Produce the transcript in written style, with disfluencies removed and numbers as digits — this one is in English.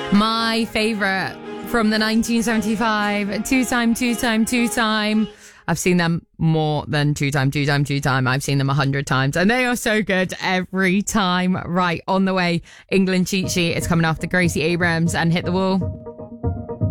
My favourite from the 1975 two-time. I've seen them more than two-time. I've seen them 100 times and they are so good every time. Right, on the way, England cheat sheet is coming after Gracie Abrams and Hit the Wall.